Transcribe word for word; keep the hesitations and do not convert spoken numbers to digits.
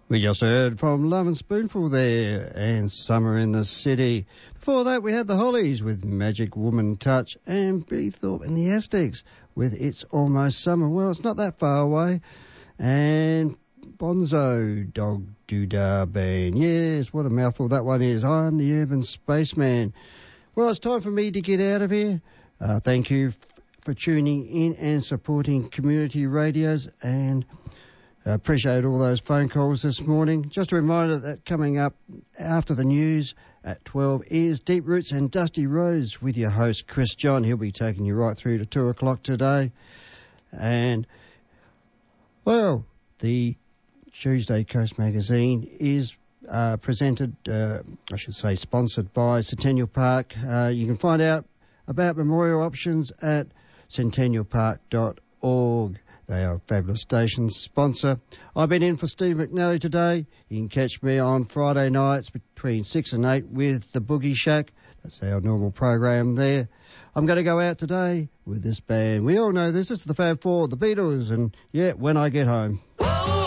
We just heard from Love and Spoonful there and Summer in the City. Before that, we had the Hollies with Magic Woman Touch and Billy Thorpe and the Aztecs with It's Almost Summer. Well, it's not that far away. And Bonzo Dog Doodah Band. Yes, what a mouthful that one is. I'm the Urban Spaceman. Well, it's time for me to get out of here. Uh, thank you f- for tuning in and supporting community radios, and I appreciate all those phone calls this morning. Just a reminder that coming up after the news at twelve is Deep Roots and Dusty Rose with your host Chris John. He'll be taking you right through to two o'clock today. And, well, the Tuesday Coast magazine is uh, presented, uh, I should say sponsored by Centennial Park. Uh, you can find out about memorial options at centennial park dot org. They are a fabulous station sponsor. I've been in for Steve McNally today. You can catch me on Friday nights between six and eight with the Boogie Shack. That's our normal program there. I'm going to go out today with this band. We all know this. This is the Fab Four, the Beatles, and, yeah, When I Get Home.